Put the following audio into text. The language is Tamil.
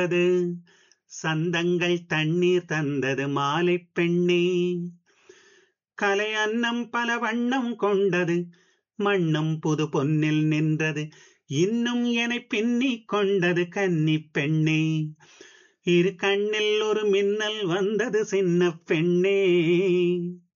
சந்தங்கள் தண்ணீர் தந்தது மாலைப் பெண்ணே. கலை அன்னம் பல வண்ணம் கொண்டது, மண்ணும் புது பொன்னில் நின்றது, இன்னும் என்னை பின்னிக் கொண்டது கன்னிப் பெண்ணே. இரு கண்ணில் ஒரு மின்னல் வந்தது சின்ன பெண்ணே.